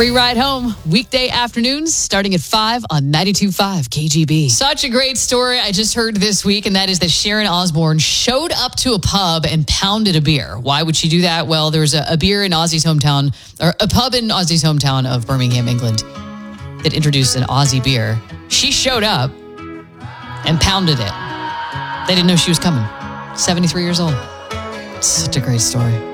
Free ride home, weekday afternoons, starting at 5 on 92.5 KGB. Such a great story I just heard this week, and that is that Sharon Osbourne showed up to a pub and pounded a beer. Why would she do that? Well, there's a beer in Ozzy's hometown, or a pub in Ozzy's hometown of Birmingham, England, that introduced an Aussie beer. She showed up and pounded it. They didn't know she was coming. 73 years old. Such a great story.